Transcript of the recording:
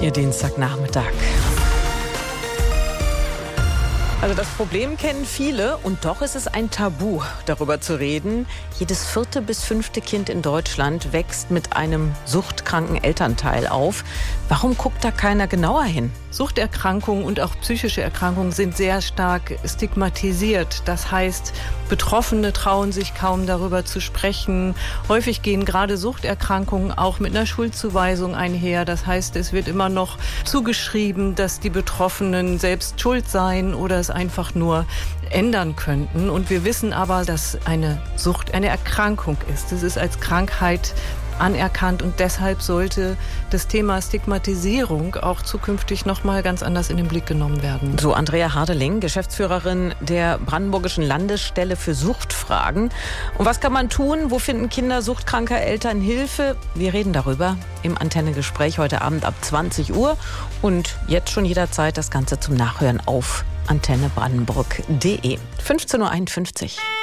Ihr Dienstagnachmittag. Also das Problem kennen viele und doch ist es ein Tabu, darüber zu reden. Jedes 4. bis 5. Kind in Deutschland wächst mit einem suchtkranken Elternteil auf. Warum guckt da keiner genauer hin? Suchterkrankungen und auch psychische Erkrankungen sind sehr stark stigmatisiert. Das heißt, Betroffene trauen sich kaum darüber zu sprechen. Häufig gehen gerade Suchterkrankungen auch mit einer Schuldzuweisung einher. Das heißt, es wird immer noch zugeschrieben, dass die Betroffenen selbst schuld seien oder es einfach nur ändern könnten. Und wir wissen aber, dass eine Sucht eine Erkrankung ist. Es ist als Krankheit anerkannt und deshalb sollte das Thema Stigmatisierung auch zukünftig noch mal ganz anders in den Blick genommen werden. So Andrea Hardeling, Geschäftsführerin der Brandenburgischen Landesstelle für Suchtfragen. Und was kann man tun? Wo finden Kinder suchtkranker Eltern Hilfe? Wir reden darüber im Antenne-Gespräch heute Abend ab 20 Uhr und jetzt schon jederzeit das Ganze zum Nachhören auf antennebrandenburg.de. 15:51 Uhr.